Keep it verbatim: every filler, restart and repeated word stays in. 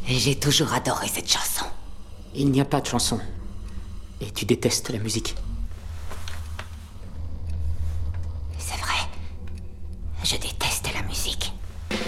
Et j'ai toujours adoré cette chanson. Il n'y a pas de chanson. Et tu détestes la musique.